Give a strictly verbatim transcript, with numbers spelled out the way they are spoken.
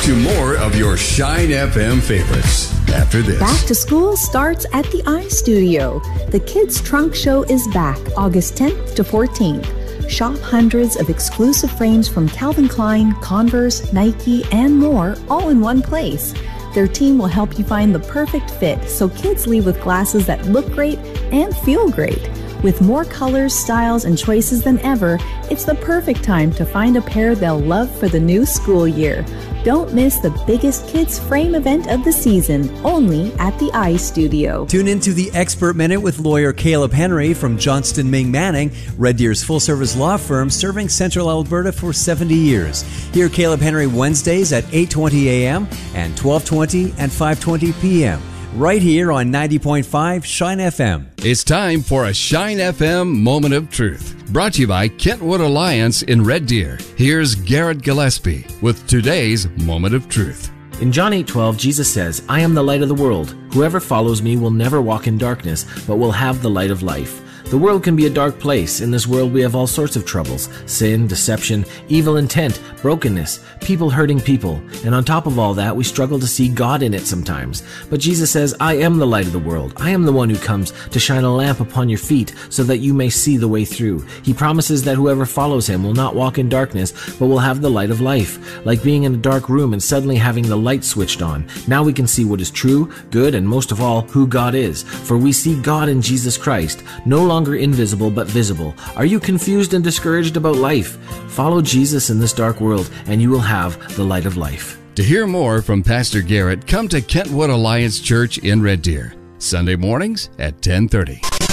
to more of your Shine F M favorites after this. Back to school starts at the iStudio. The Kids Trunk Show is back August tenth to fourteenth. Shop hundreds of exclusive frames from Calvin Klein, Converse, Nike, and more, all in one place. Their team will help you find the perfect fit so kids leave with glasses that look great and feel great. With more colors, styles, and choices than ever, it's the perfect time to find a pair they'll love for the new school year. Don't miss the biggest kids frame event of the season, only at the iStudio. Tune into the Expert Minute with lawyer Caleb Henry from Johnston Ming Manning, Red Deer's full-service law firm serving Central Alberta for seventy years. Hear Caleb Henry Wednesdays at eight twenty a.m. and twelve twenty and five twenty p.m. right here on ninety point five Shine F M. It's time for a Shine F M Moment of Truth, brought to you by Kentwood Alliance in Red Deer. Here's Garrett Gillespie with today's Moment of Truth. In John eight twelve, Jesus says, "I am the light of the world. Whoever follows me will never walk in darkness, but will have the light of life." The world can be a dark place. In this world, we have all sorts of troubles: sin, deception, evil intent, brokenness, people hurting people. And on top of all that, we struggle to see God in it sometimes. But Jesus says, "I am the light of the world. I am the one who comes to shine a lamp upon your feet so that you may see the way through." He promises that whoever follows him will not walk in darkness, but will have the light of life. Like being in a dark room and suddenly having the light switched on. Now we can see what is true, good, and most of all, who God is. For we see God in Jesus Christ, no longer invisible but visible. Are you confused and discouraged about life? Follow Jesus in this dark world and you will have the light of life. To hear more from Pastor Garrett, come to Kentwood Alliance Church in Red Deer, Sunday mornings at ten thirty.